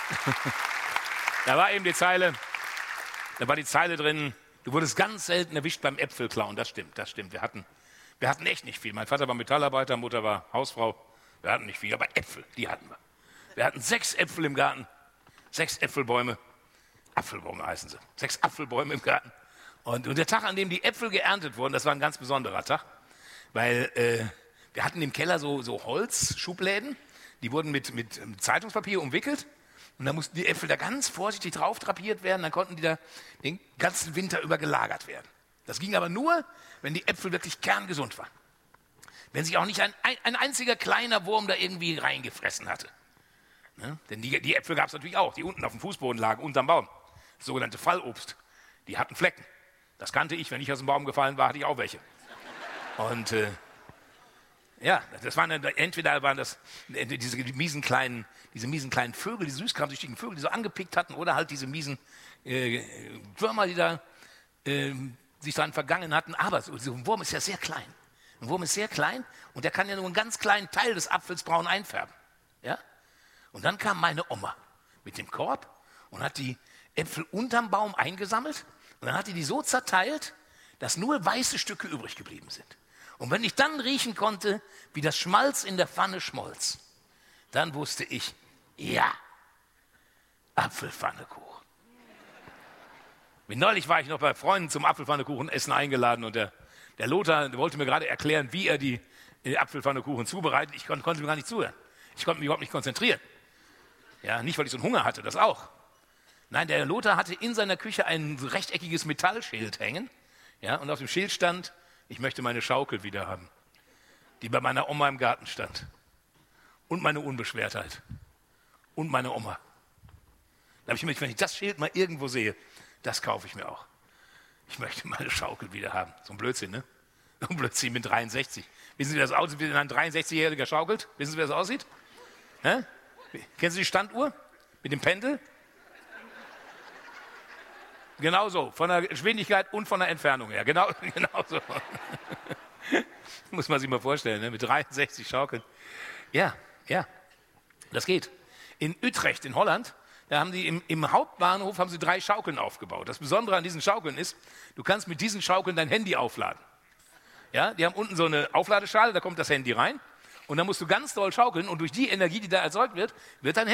Da war eben die Zeile, da war die Zeile drin, du wurdest ganz selten erwischt beim Äpfelklauen. Das stimmt, das stimmt. Wir hatten echt nicht viel. Mein Vater war Metallarbeiter, Mutter war Hausfrau. Wir hatten nicht viel, aber Äpfel, die hatten wir. Wir hatten 6 Äpfel im Garten, 6 Äpfelbäume. Apfelbäume heißen sie. 6 Apfelbäume im Garten. Und der Tag, an dem die Äpfel geerntet wurden, das war ein ganz besonderer Tag, weil wir hatten im Keller so Holzschubläden, die wurden mit Zeitungspapier umwickelt und dann mussten die Äpfel da ganz vorsichtig drauf drapiert werden, dann konnten die da den ganzen Winter über gelagert werden. Das ging aber nur, wenn die Äpfel wirklich kerngesund waren. Wenn sich auch nicht ein einziger kleiner Wurm da irgendwie reingefressen hatte. Ne? Denn die Äpfel gab es natürlich auch, die unten auf dem Fußboden lagen, unterm Baum. Das sogenannte Fallobst. Die hatten Flecken. Das kannte ich, wenn ich aus dem Baum gefallen war, hatte ich auch welche. Und ja, das waren entweder waren das diese miesen kleinen Vögel, diese süßkramsüchtigen Vögel, die so angepickt hatten, oder halt diese miesen Würmer, die da sich dran vergangen hatten. Aber so ein Wurm ist ja sehr klein. Ein Wurm ist sehr klein und der kann ja nur einen ganz kleinen Teil des Apfels braun einfärben. Ja? Und dann kam meine Oma mit dem Korb und hat die Äpfel unterm Baum eingesammelt und dann hat die so zerteilt, dass nur weiße Stücke übrig geblieben sind. Und wenn ich dann riechen konnte, wie das Schmalz in der Pfanne schmolz, dann wusste ich, ja, Apfelpfannekuchen. Neulich war ich noch bei Freunden zum Apfelpfannekuchen essen eingeladen und der Lothar wollte mir gerade erklären, wie er die Apfelpfannekuchen zubereitet. Ich konnte mir gar nicht zuhören. Ich konnte mich überhaupt nicht konzentrieren. Ja, nicht, weil ich so einen Hunger hatte, das auch. Nein, der Lothar hatte in seiner Küche ein rechteckiges Metallschild hängen. Ja, und auf dem Schild stand, ich möchte meine Schaukel wieder haben, die bei meiner Oma im Garten stand. Und meine Unbeschwertheit. Und meine Oma. Da habe ich mir gedacht, wenn ich das Schild mal irgendwo sehe, das kaufe ich mir auch. Ich möchte meine Schaukel wieder haben. So ein Blödsinn, ne? So ein Blödsinn mit 63. Wissen Sie, wie das aussieht, wie ein 63-Jähriger schaukelt? Wissen Sie, wie das aussieht? Hä? Kennen Sie die Standuhr? Mit dem Pendel? Genau so, von der Geschwindigkeit und von der Entfernung her. Genau so. Muss man sich mal vorstellen, ne? Mit 63 Schaukeln. Ja, das geht. In Utrecht, in Holland, da haben die im Hauptbahnhof haben sie 3 Schaukeln aufgebaut. Das Besondere an diesen Schaukeln ist, du kannst mit diesen Schaukeln dein Handy aufladen. Ja, die haben unten so eine Aufladeschale, da kommt das Handy rein und dann musst du ganz doll schaukeln und durch die Energie, die da erzeugt wird dein